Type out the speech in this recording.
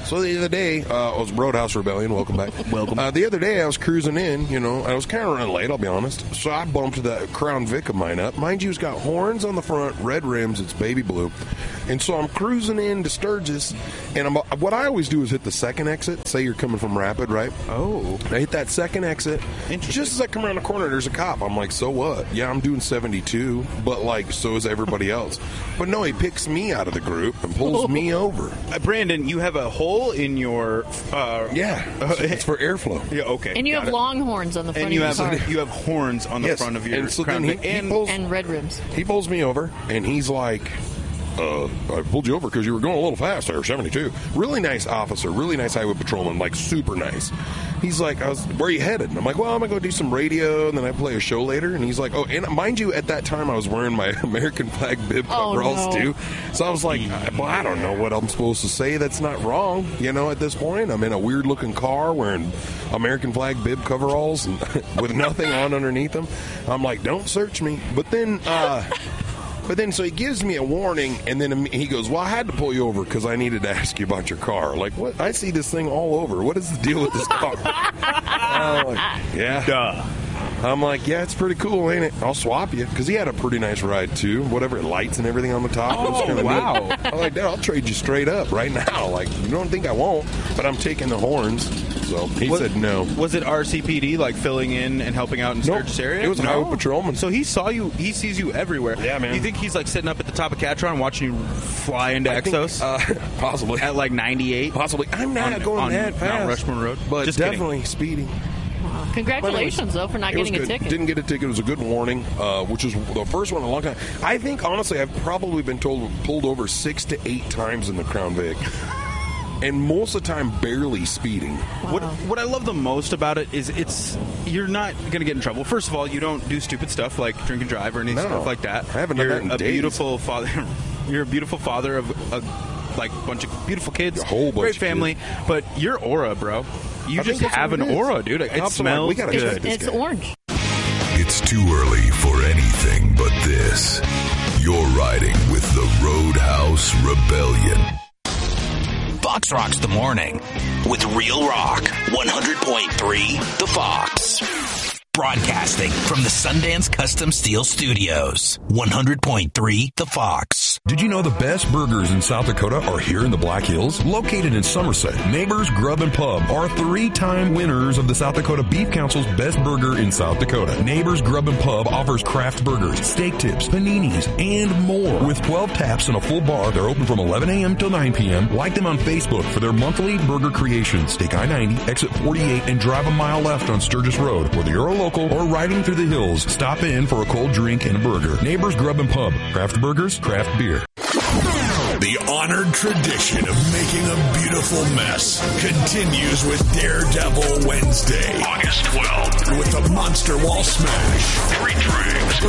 So the other day, I was Roadhouse Rebellion. Welcome back. Welcome. The other day, I was cruising in. I was kind of running late, I'll be honest. So I bumped the Crown Vic of mine up. Mind you, it's got horns on the front, red rims. It's baby blue. And so I'm cruising into Sturgis, and what I always do is hit the second exit. Say you're coming from Rapid, right? Oh. I hit that second exit. Just as I come around the corner, there's a cop. I'm like, so what? Yeah, I'm doing 72, but so is everybody else. But no, he picks me out of the group and pulls me over. Brandon, you have a hole in your... it's for airflow. Yeah, okay. And you have long horns on the front of your car. You have horns on the front of your Crown Vic. And red rims. He pulls me over, and he's like... I pulled you over because you were going a little fast there, 72. Really nice officer, really nice highway patrolman, super nice. He's like, where are you headed? And I'm like, well, I'm going to go do some radio, and then I play a show later. And he's like, oh, and mind you, at that time, I was wearing my American flag bib coveralls, too. So I was like, well, I don't know what I'm supposed to say that's not wrong, at this point. I'm in a weird-looking car wearing American flag bib coveralls and with nothing on underneath them. I'm like, don't search me. But then... so he gives me a warning, and then he goes, well, I had to pull you over because I needed to ask you about your car. Like, what? I see this thing all over. What is the deal with this car? I'm like, yeah. Duh. I'm like, yeah, it's pretty cool, ain't it? I'll swap you. Because he had a pretty nice ride, too. Whatever, lights and everything on the top. Oh, wow. Neat. I'm like, Dad, I'll trade you straight up right now. Like, you don't think I won't, but I'm taking the horns. So he said no. Was it RCPD, filling in and helping out in Sturgis area? It was a highway patrolman. So he sees you everywhere. Yeah, man. Do you think he's, sitting up at the top of Catron watching you fly into Exos? Possibly. At, 98? Possibly. I'm not going that fast. Mount Rushmore Road? But just definitely speeding. Congratulations, though, for not getting a ticket. Didn't get a ticket. It was a good warning, which was the first one in a long time. I think, honestly, I've probably been pulled over 6 to 8 times in the Crown Vic. And most of the time, barely speeding. Wow. What I love the most about it is you're not going to get in trouble. First of all, you don't do stupid stuff like drink and drive or any stuff like that. I haven't done that in days. Beautiful father. You're a beautiful father of a bunch of beautiful kids. A whole bunch great of family. kids. But your aura, bro. You just have an aura, dude. It smells we gotta good. It's orange. It's too early for anything but this. You're riding with the Roadhouse Rebellion. Fox Rocks the Morning with Real Rock 100.3 The Fox. Broadcasting from the Sundance Custom Steel Studios. 100.3 The Fox. Did you know the best burgers in South Dakota are here in the Black Hills? Located in Somerset, Neighbors Grub and Pub are 3-time winners of the South Dakota Beef Council's Best Burger in South Dakota. Neighbors Grub and Pub offers craft burgers, steak tips, paninis, and more. With 12 taps and a full bar, they're open from 11 a.m. till 9 p.m. Like them on Facebook for their monthly burger creations. Take I-90, exit 48, and drive a mile left on Sturgis Road. Whether you're a local or riding through the hills, stop in for a cold drink and a burger. Neighbors Grub and Pub. Craft burgers, craft beer. The honored tradition of making a beautiful mess continues with Daredevil Wednesday, August 12th, with the Monster Wall Smash. 3 drinks.